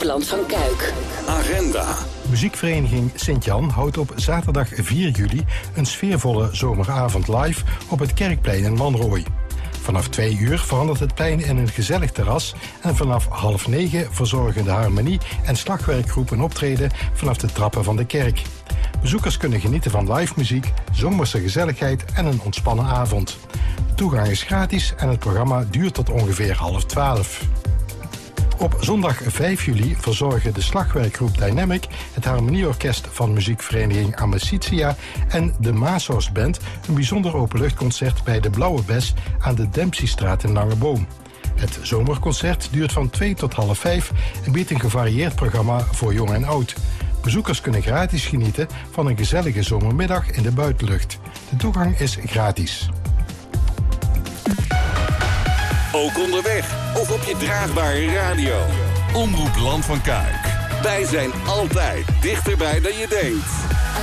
Land van Kuik. Agenda. Muziekvereniging Sint-Jan houdt op zaterdag 4 juli een sfeervolle zomeravond live op het Kerkplein in Wanrooij. Vanaf 2 uur verandert het plein in een gezellig terras en vanaf 8:30 verzorgen de harmonie- en slagwerkgroep een optreden vanaf de trappen van de kerk. Bezoekers kunnen genieten van live muziek, zomerse gezelligheid en een ontspannen avond. De toegang is gratis en het programma duurt tot ongeveer 11:30. Op zondag 5 juli verzorgen de slagwerkgroep Dynamic, het harmonieorkest van muziekvereniging Amicitia en de Mazos Band een bijzonder openluchtconcert bij de Blauwe Bes aan de Dempseystraat in Langeboom. Het zomerconcert duurt van 2 tot 4:30 en biedt een gevarieerd programma voor jong en oud. Bezoekers kunnen gratis genieten van een gezellige zomermiddag in de buitenlucht. De toegang is gratis. Ook onderweg of op je draagbare radio. Omroep Land van Kuik. Wij zijn altijd dichterbij dan je denkt.